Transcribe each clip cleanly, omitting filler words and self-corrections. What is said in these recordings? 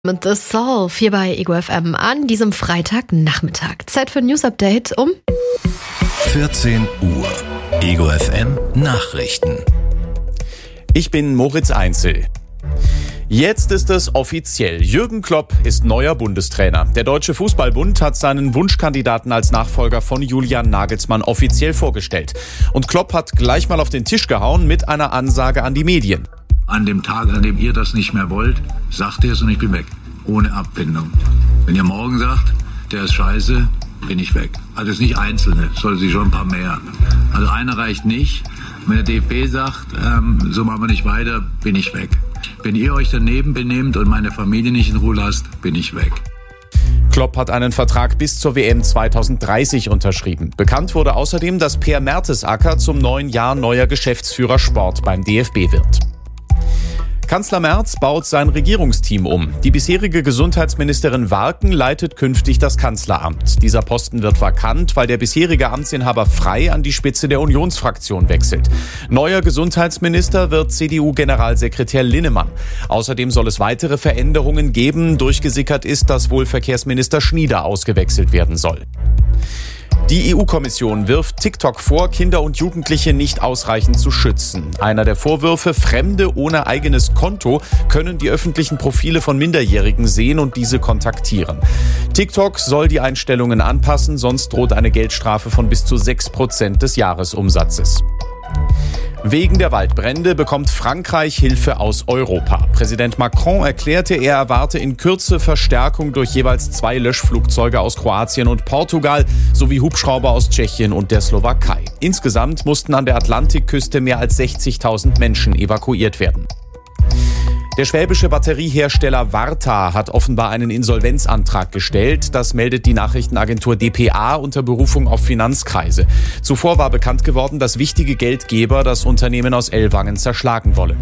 Mit The Solve hier bei Ego FM an diesem Freitagnachmittag. Zeit für ein News-Update um 14 Uhr. Ego FM Nachrichten. Ich bin Moritz Einzel. Jetzt ist es offiziell. Jürgen Klopp ist neuer Bundestrainer. Der Deutsche Fußballbund hat seinen Wunschkandidaten als Nachfolger von Julian Nagelsmann offiziell vorgestellt. Und Klopp hat gleich mal auf den Tisch gehauen mit einer Ansage an die Medien. An dem Tag, an dem ihr das nicht mehr wollt, sagt ihr es und ich bin weg. Ohne Abfindung. Wenn ihr morgen sagt, der ist scheiße, bin ich weg. Also es ist nicht Einzelne, es soll sich schon ein paar mehr. Also einer reicht nicht. Wenn der DFB sagt, so machen wir nicht weiter, bin ich weg. Wenn ihr euch daneben benehmt und meine Familie nicht in Ruhe lasst, bin ich weg. Klopp hat einen Vertrag bis zur WM 2030 unterschrieben. Bekannt wurde außerdem, dass Per Mertesacker zum neuen Jahr neuer Geschäftsführer Sport beim DFB wird. Kanzler Merz baut sein Regierungsteam um. Die bisherige Gesundheitsministerin Warken leitet künftig das Kanzleramt. Dieser Posten wird vakant, weil der bisherige Amtsinhaber Frey an die Spitze der Unionsfraktion wechselt. Neuer Gesundheitsminister wird CDU-Generalsekretär Linnemann. Außerdem soll es weitere Veränderungen geben. Durchgesickert ist, dass wohl Verkehrsminister Schnieder ausgewechselt werden soll. Die EU-Kommission wirft TikTok vor, Kinder und Jugendliche nicht ausreichend zu schützen. Einer der Vorwürfe: Fremde ohne eigenes Konto können die öffentlichen Profile von Minderjährigen sehen und diese kontaktieren. TikTok soll die Einstellungen anpassen, sonst droht eine Geldstrafe von bis zu 6% des Jahresumsatzes. Wegen der Waldbrände bekommt Frankreich Hilfe aus Europa. Präsident Macron erklärte, er erwarte in Kürze Verstärkung durch jeweils 2 Löschflugzeuge aus Kroatien und Portugal sowie Hubschrauber aus Tschechien und der Slowakei. Insgesamt mussten an der Atlantikküste mehr als 60.000 Menschen evakuiert werden. Der schwäbische Batteriehersteller Varta hat offenbar einen Insolvenzantrag gestellt. Das meldet die Nachrichtenagentur dpa unter Berufung auf Finanzkreise. Zuvor war bekannt geworden, dass wichtige Geldgeber das Unternehmen aus Ellwangen zerschlagen wollen.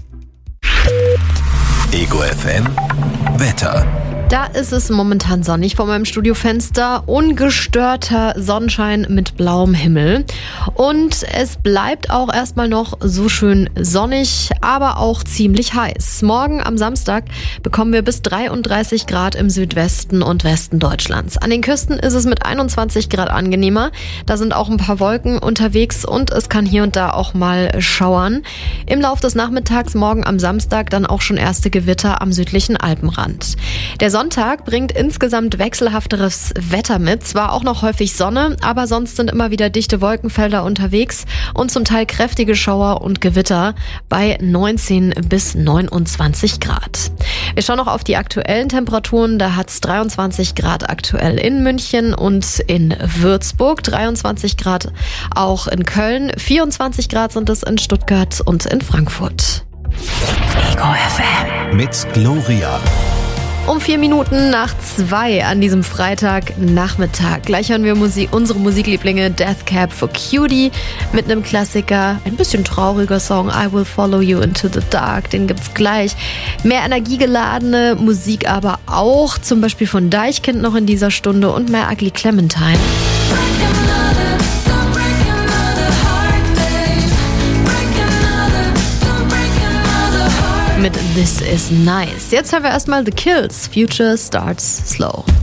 Ego FM Wetter. Da ist es momentan sonnig vor meinem Studiofenster. Ungestörter Sonnenschein mit blauem Himmel. Und es bleibt auch erstmal noch so schön sonnig, aber auch ziemlich heiß. Morgen am Samstag bekommen wir bis 33 Grad im Südwesten und Westen Deutschlands. An den Küsten ist es mit 21 Grad angenehmer. Da sind auch ein paar Wolken unterwegs und es kann hier und da auch mal schauern. Im Laufe des Nachmittags morgen am Samstag dann auch schon erste Gewitter am südlichen Alpenrand. Der Sonntag bringt insgesamt wechselhafteres Wetter mit. Zwar auch noch häufig Sonne, aber sonst sind immer wieder dichte Wolkenfelder unterwegs und zum Teil kräftige Schauer und Gewitter bei 19 bis 29 Grad. Wir schauen noch auf die aktuellen Temperaturen. Da hat es 23 Grad aktuell in München und in Würzburg, 23 Grad auch in Köln, 24 Grad sind es in Stuttgart und in Frankfurt. Ego FM mit Gloria. Um 4 Minuten nach 2 an diesem Freitagnachmittag. Gleich hören wir unsere Musiklieblinge Death Cab for Cutie mit einem Klassiker, ein bisschen trauriger Song, I Will Follow You Into the Dark. Den gibt's gleich. Mehr energiegeladene Musik aber auch, zum Beispiel von Deichkind noch in dieser Stunde und mehr Ugly Clementine. Mit This Is Nice. Jetzt hören wir erstmal The Kills. Future Starts Slow.